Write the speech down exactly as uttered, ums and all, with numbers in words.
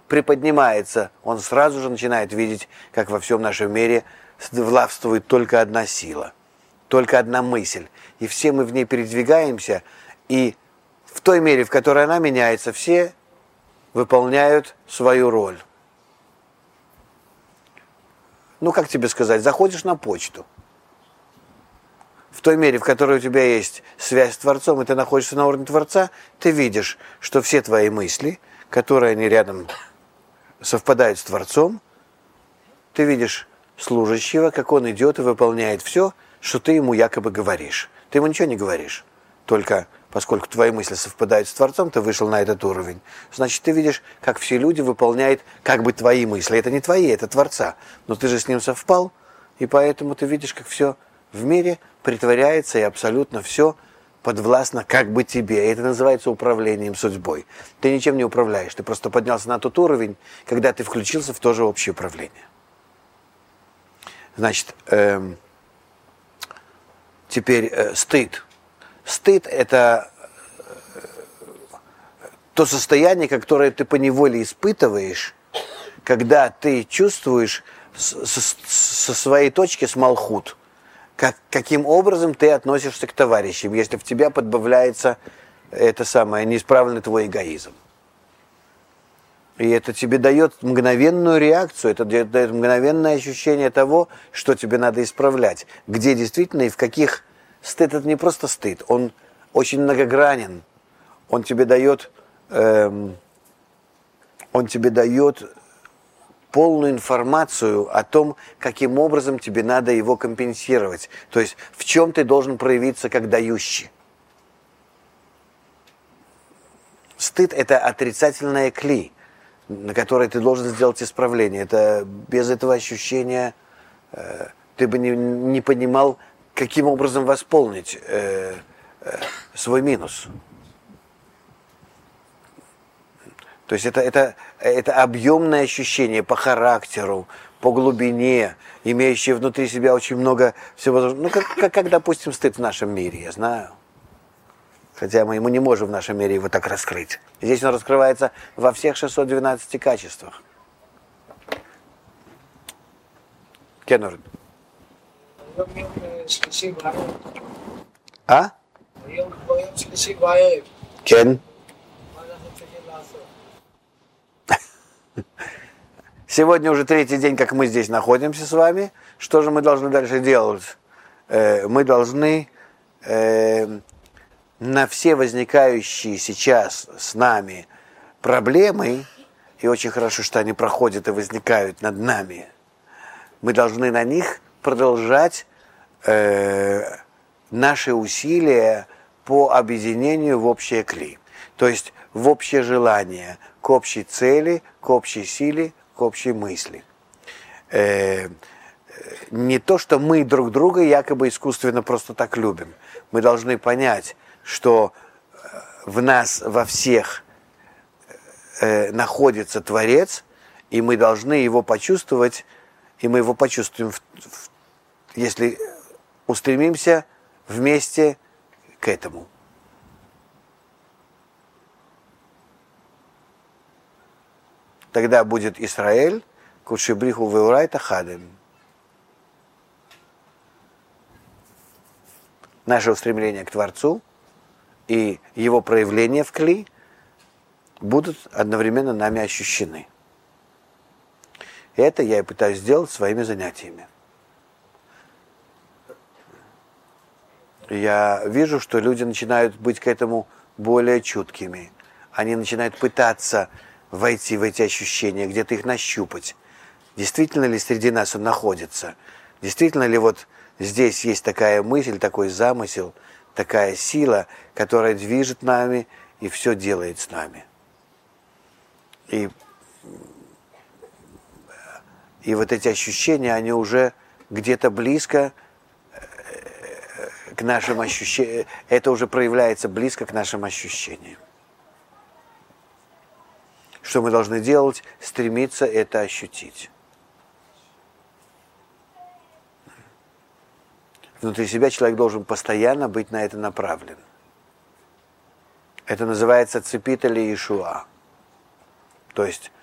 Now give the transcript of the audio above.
приподнимается, он сразу же начинает видеть, как во всем нашем мире властвует только одна сила, только одна мысль. И все мы в ней передвигаемся, и в той мере, в которой она меняется, все выполняют свою роль. Ну, как тебе сказать, заходишь на почту. В той мере, в которой у тебя есть связь с Творцом, и ты находишься на уровне Творца, ты видишь, что все твои мысли, которые они рядом совпадают с Творцом, ты видишь служащего, как он идет и выполняет все, что ты ему якобы говоришь. Ты ему ничего не говоришь. Только поскольку твои мысли совпадают с Творцом, ты вышел на этот уровень. Значит, ты видишь, как все люди выполняют как бы твои мысли. Это не твои, это Творца. Но ты же с ним совпал, и поэтому ты видишь, как все в мире притворяется, и абсолютно все подвластно как бы тебе. И это называется управлением судьбой. Ты ничем не управляешь. Ты просто поднялся на тот уровень, когда ты включился в то же общее управление. Значит, эм, теперь э, стыд. Стыд – это то состояние, которое ты поневоле испытываешь, когда ты чувствуешь со, со своей точки с малхут, как, каким образом ты относишься к товарищам, если в тебя подбавляется это самое, неисправленный твой эгоизм. И это тебе дает мгновенную реакцию, это дает мгновенное ощущение того, что тебе надо исправлять, где действительно и в каких... Стыд – это не просто стыд, он очень многогранен, он тебе дает, эм, он тебе дает полную информацию о том, каким образом тебе надо его компенсировать, то есть в чем ты должен проявиться как дающий. Стыд – это отрицательное кли, на которое ты должен сделать исправление. Это без этого ощущения э, ты бы не, не понимал, каким образом восполнить э, э, свой минус. То есть это, это, это объемное ощущение по характеру, по глубине, имеющее внутри себя очень много всего. Ну, как, как, как, допустим, стыд в нашем мире, я знаю. Хотя мы ему не можем в нашем мире его так раскрыть. Здесь он раскрывается во всех шестьсот двенадцати качествах. Кеннер. А? Кен? Сегодня уже третий день, как мы здесь находимся с вами. Что же мы должны дальше делать? Э, мы должны э, на все возникающие сейчас с нами проблемы, и очень хорошо, что они проходят и возникают над нами, мы должны на них продолжать э, наши усилия по объединению в общее кли. То есть в общее желание, к общей цели, к общей силе, к общей мысли. Э, не то, что мы друг друга якобы искусственно просто так любим. Мы должны понять, что в нас, во всех э, находится Творец, и мы должны его почувствовать, и мы его почувствуем, в, в, если устремимся вместе к этому. Тогда будет Исраэль, Кудшибриху Веурай Тахадем. Наше устремление к Творцу и его проявления в кли будут одновременно нами ощущены. И это я и пытаюсь сделать своими занятиями. Я вижу, что люди начинают быть к этому более чуткими. Они начинают пытаться войти в эти ощущения, где-то их нащупать. Действительно ли среди нас он находится? Действительно ли вот здесь есть такая мысль, такой замысел, такая сила, которая движет нами и все делает с нами? И, и вот эти ощущения, они уже где-то близко к нашим ощущениям, это уже проявляется близко к нашим ощущениям. Что мы должны делать? Стремиться это ощутить. Внутри себя человек должен постоянно быть на это направлен. Это называется цепит или Иешуа. То есть